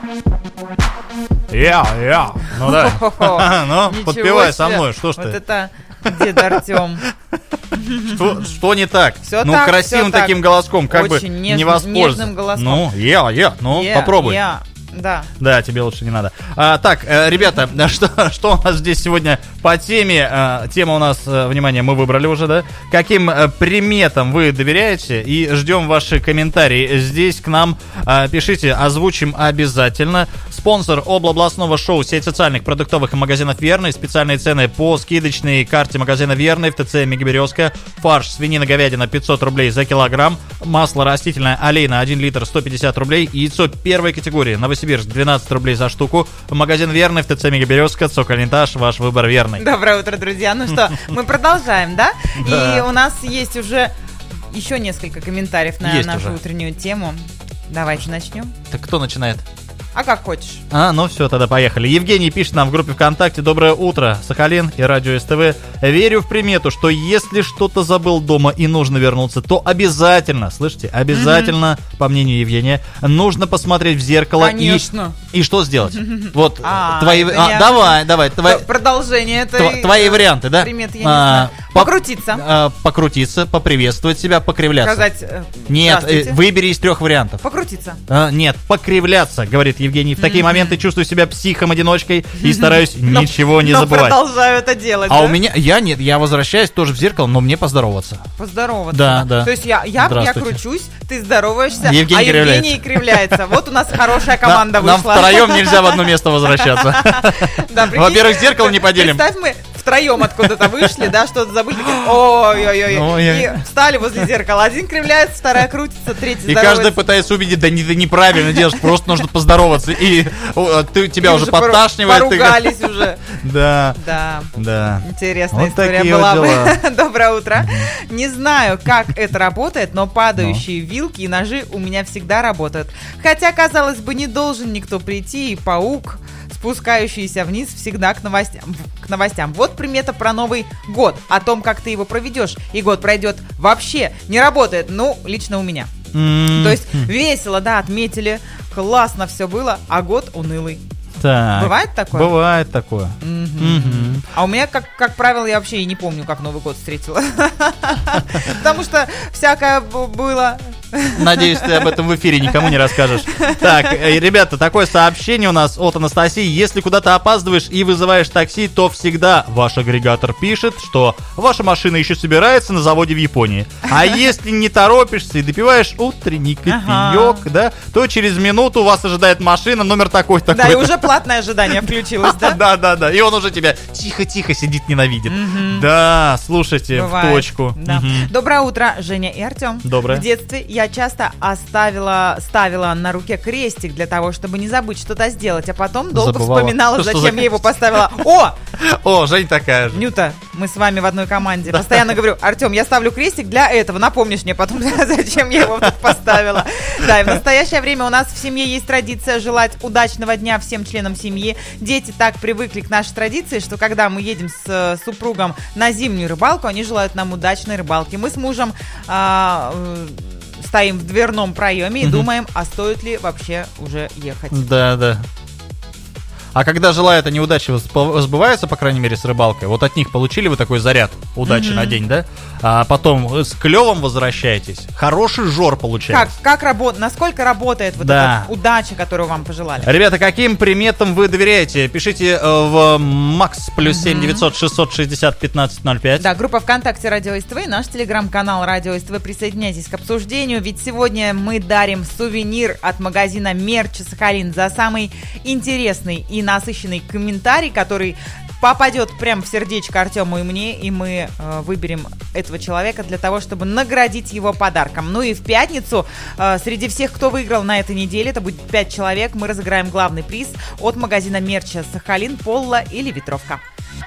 Я. Ну да. Ну, подпевай со мной. Что ж ты? Вот это дед Артем. Что не так? Всё ну, так, красивым всё таким так. голоском, как Очень бы нежным, не воспользоваться. нежным голоском. Ну, попробуй. Да. Да, тебе лучше не надо. Так, ребята, что у нас здесь сегодня по теме? Тема у нас, внимание, мы выбрали уже, да? Каким приметам вы доверяете? И ждем ваши комментарии. Здесь к нам пишите, озвучим обязательно. Спонсор областного шоу сеть социальных продуктовых и магазинов Верный. Специальные цены по скидочной карте магазина Верный в ТЦ Мегаберезка. Фарш, свинина, говядина 500 рублей за килограмм. Масло растительное олейное 1 литр 150 рублей. Яйцо первой категории Новосибирск 12 рублей за штуку. Магазин Верный в ТЦ Мегаберезка. Цокольный этаж, ваш выбор Верный. Доброе утро, друзья. Ну что, мы продолжаем, да? Да. И у нас есть уже еще несколько комментариев на Есть нашу уже. утреннюю тему. Давайте начнем. Так кто начинает? А как хочешь. Ну все, тогда поехали. Евгений пишет нам в группе ВКонтакте: доброе утро, Сахалин и Радио СТВ. Верю в примету, что если что-то забыл дома и нужно вернуться, то обязательно, слышите, обязательно, по мнению Евгения, нужно посмотреть в зеркало. Конечно. И что сделать? Вот твои... это я- Давай. Продолжение этой Твои варианты, да? приметы, я не знаю. Покрутиться. Покрутиться, поприветствовать себя, покривляться. Сказать Нет, здравствуйте. выбери из 3 вариантов. Покрутиться. Нет, покривляться, говорит Евгений. В такие моменты чувствую себя психом-одиночкой и стараюсь ничего не но забывать. продолжаю это делать, А да? у меня, я возвращаюсь тоже в зеркало, но мне поздороваться. Поздороваться. Да. То есть я Здравствуйте. кручусь, ты здороваешься, Евгений а Евгений кривляется. Вот у нас хорошая команда Нам вышла. втроем нельзя в одно место возвращаться. Да, прикинь, Во-первых, зеркало не поделим. Представь, мы втроем откуда-то вышли, да, что-то забыли, такие, ой-ой-ой, и встали возле зеркала. Один кривляется, вторая крутится, третий И здоровается. каждый пытается увидеть, да ты неправильно делаешь, просто нужно поздороваться. И тебя И уже подташнивает. Поругались уже. Да. Да. Интересная Вот история такие была вот бы. дела. Доброе утро. Не знаю, как это работает, но падающие вилки и ножи у меня всегда работают. Хотя, казалось бы, не должен никто прийти, и паук, спускающийся вниз, всегда к новостям. Вот примета про Новый год. О том, как ты его проведешь, и год пройдет, вообще не работает. Ну, лично у меня. То есть весело, да, отметили, классно все было, а год унылый. Так. Бывает такое? Бывает такое. А у меня, как правило, я вообще и не помню, как Новый год встретила. Потому что всякое было. Надеюсь, ты об этом в эфире никому не расскажешь. Так, ребята, такое сообщение у нас от Анастасии. Если куда-то опаздываешь и вызываешь такси, то всегда ваш агрегатор пишет, что ваша машина еще собирается на заводе в Японии. А если не торопишься и допиваешь утренний кофеек, да, то через минуту вас ожидает машина номер такой-то. Да, и уже платное ожидание включилось, да? Да. И он уже тебя тихо-тихо сидит, ненавидит. Да, слушайте, Бывает, в точку. да. Доброе утро, Женя и Артем. Доброе. В детстве я часто ставила на руке крестик для того, чтобы не забыть что-то сделать, а потом долго Забывала. вспоминала, Что зачем за я его поставила. О, Жень такая же. Нюта, мы с вами в одной команде. Постоянно говорю: Артем, я ставлю крестик для этого. Напомнишь мне потом, зачем я его тут поставила. Да, и в настоящее время у нас в семье есть традиция желать удачного дня всем членам семьи. Дети так привыкли к нашей традиции, что когда мы едем с супругом на зимнюю рыбалку, они желают нам удачной рыбалки. Мы с мужем стоим в дверном проеме и думаем, а стоит ли вообще уже ехать. Да. А когда желают они удачи сбываются, по крайней мере, с рыбалкой, вот от них получили вы такой заряд удачи на день, да? А потом с клевом возвращаетесь, хороший жор получается. Насколько работает вот Да. эта удача, которую вам пожелали? Ребята, каким приметам вы доверяете? Пишите в МАКС +7 900 660 1505. Да, группа ВКонтакте Радио СТВ и наш телеграм-канал Радио СТВ. Присоединяйтесь к обсуждению, ведь сегодня мы дарим сувенир от магазина Мерч Сахалин за самый интересный и насыщенный комментарий, который попадет прямо в сердечко Артему и мне, и мы выберем этого человека для того, чтобы наградить его подарком. Ну и в пятницу среди всех, кто выиграл на этой неделе, это будет 5 человек, мы разыграем главный приз от магазина Мерча Сахалин, поло или ветровка.